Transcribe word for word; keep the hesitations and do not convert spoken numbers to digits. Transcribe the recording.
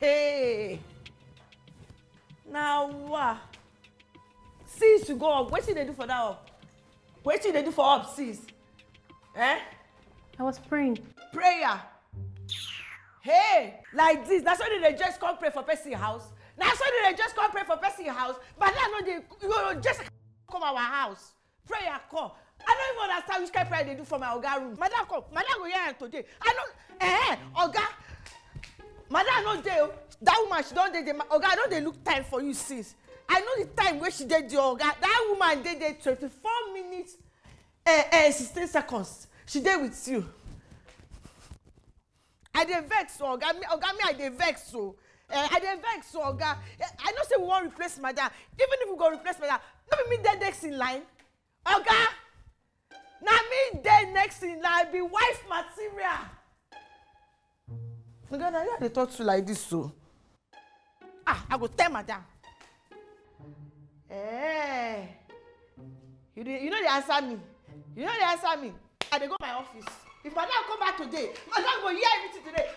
Hey. Now what? Sis you go up. What should they do for that up? What should they do for up, sis? Eh? I was praying. Prayer. Hey, like this. That's why they just come pray for person house. That's why they just come pray for person house. But now no, they you know, just come our house. Prayer come. I don't even understand which kind of prayer they do for my Oga room. Madam come. Madam go here today. I don't. Eh, Oga. Madam no dey. That woman she don't dey. Oga, I don't dey look time for you sis. I know the time where she did the Oga. That woman did there twenty-four minutes and uh, uh, sixteen seconds. She did with you. I dey vex so Oga. Me, Oga, me I dey vex so. Uh, I dey vex so Oga. I know say we wan replace Madam. Even if we go replace Madam, no be me dey next in line. Oga, na me dey next in line be wife material. Oga, na you dey talk to like this so. Ah, I go tell Madam. Eh, you dey, you know they answer me. You know they answer me. I dey go my office. If Madam come back today, Madam go hear everything today.